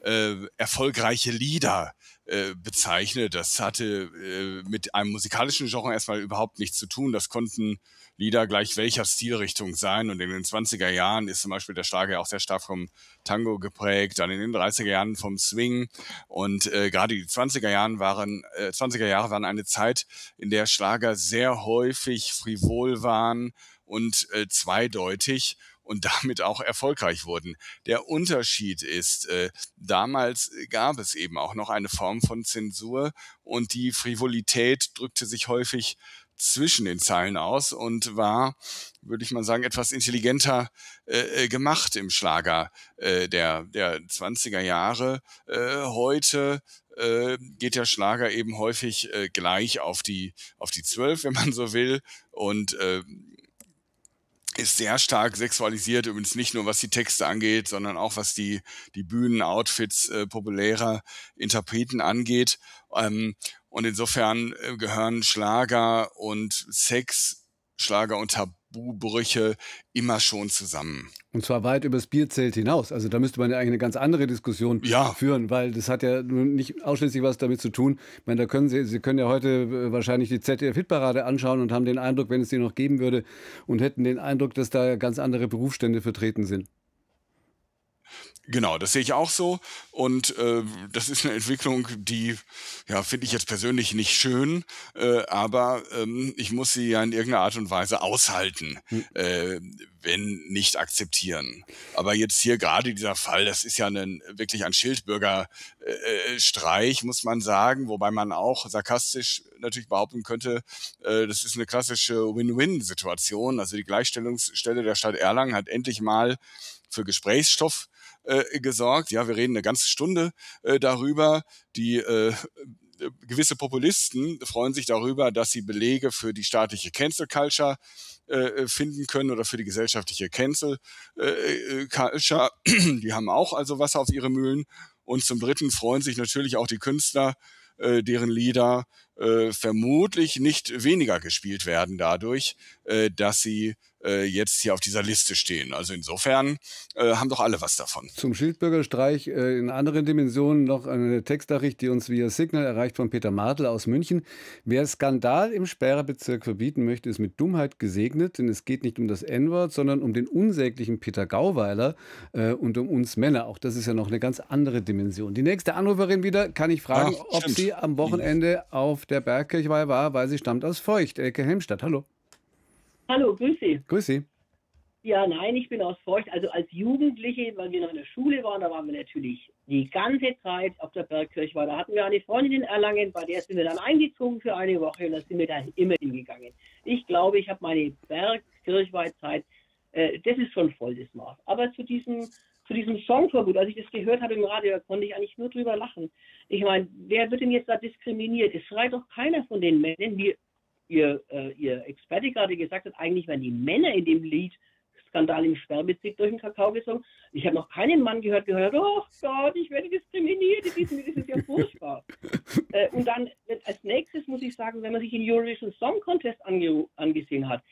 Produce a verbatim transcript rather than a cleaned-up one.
äh, erfolgreiche Lieder äh, bezeichnet. Das hatte äh, mit einem musikalischen Genre erstmal überhaupt nichts zu tun. Das konnten Lieder gleich welcher Stilrichtung sein. Und in den zwanziger Jahren ist zum Beispiel der Schlager auch sehr stark vom Tango geprägt, dann in den dreißiger Jahren vom Swing. Und äh, gerade die zwanziger Jahren waren, äh, zwanziger Jahre waren eine Zeit, in der Schlager sehr häufig frivol waren und äh, zweideutig und damit auch erfolgreich wurden. Der Unterschied ist, äh, damals gab es eben auch noch eine Form von Zensur und die Frivolität drückte sich häufig zwischen den Zeilen aus und war, würde ich mal sagen, etwas intelligenter äh, gemacht im Schlager äh, der, der zwanziger Jahre. Äh, heute äh, geht der Schlager eben häufig äh, gleich auf die, auf die Zwölf, wenn man so will, und äh, ist sehr stark sexualisiert, übrigens nicht nur was die Texte angeht, sondern auch was die, die Bühnenoutfits äh, populärer Interpreten angeht. Ähm, und insofern äh, gehören Schlager und Sex, Schlager und Tabubrüche immer schon zusammen. Und zwar weit übers Bierzelt hinaus. Also da müsste man ja eigentlich eine ganz andere Diskussion Ja, führen, weil das hat ja nun nicht ausschließlich was damit zu tun. Ich meine, da können Sie, Sie können ja heute äh, wahrscheinlich die Z D F-Hitparade anschauen und haben den Eindruck, wenn es die noch geben würde, und hätten den Eindruck, dass da ganz andere Berufsstände vertreten sind. genau, das sehe ich auch so. Und äh, das ist eine Entwicklung, die, ja, finde ich jetzt persönlich nicht schön, äh, aber ähm, ich muss sie ja in irgendeiner Art und Weise aushalten, Hm. äh, wenn nicht akzeptieren. Aber jetzt hier gerade dieser Fall, das ist ja ein, wirklich ein Schildbürgerstreich, äh, Streich, muss man sagen, wobei man auch sarkastisch natürlich behaupten könnte, äh, das ist eine klassische Win-Win-Situation. Also die Gleichstellungsstelle der Stadt Erlangen hat endlich mal für Gesprächsstoff äh, gesorgt. Ja, wir reden eine ganze Stunde äh, darüber. Die äh, gewisse Populisten freuen sich darüber, dass sie Belege für die staatliche Cancel Culture äh, finden können oder für die gesellschaftliche Cancel äh, Culture. Die haben auch also Wasser auf ihre Mühlen. Und zum Dritten freuen sich natürlich auch die Künstler, äh, deren Lieder äh, vermutlich nicht weniger gespielt werden dadurch, äh, dass sie äh, jetzt hier auf dieser Liste stehen. Also insofern äh, haben doch alle was davon. Zum Schildbürgerstreich äh, in anderen Dimensionen noch eine Textnachricht, die uns via Signal erreicht, von Peter Martel aus München. Wer Skandal im Sperrbezirk verbieten möchte, ist mit Dummheit gesegnet, denn es geht nicht um das En-Wort, sondern um den unsäglichen Peter Gauweiler äh, und um uns Männer. Auch das ist ja noch eine ganz andere Dimension. Die nächste Anruferin wieder, kann ich Ja, fragen, ob stimmt. sie am Wochenende auf der Bergkirchweih war, weil sie stammt aus Feucht, Elke Helmstadt. Hallo. Hallo, grüß Sie. Grüß Sie. Ja, nein, ich bin aus Feucht. Also als Jugendliche, weil wir noch in der Schule waren, da waren wir natürlich die ganze Zeit auf der Bergkirchweih. Da hatten wir eine Freundin in Erlangen, bei der sind wir dann eingezogen für eine Woche und da sind wir da immer hingegangen. Ich glaube, ich habe meine Bergkirchweihzeit, äh, das ist schon voll das Maß. Aber zu diesem, zu diesem Songverbot, als ich das gehört habe im Radio, da konnte ich eigentlich nur drüber lachen. Ich meine, wer wird denn jetzt da diskriminiert? Es schreit doch keiner von den Männern, wie ihr, äh, ihr Experte gerade gesagt hat, eigentlich werden die Männer in dem Lied Skandal im Sperrbezirk durch den Kakao gesungen. Ich habe noch keinen Mann gehört, gehört, oh Gott, ich werde diskriminiert, das ist, das ist ja furchtbar. äh, und dann als nächstes muss ich sagen, wenn man sich den Eurovision Song Contest ange angesehen hat,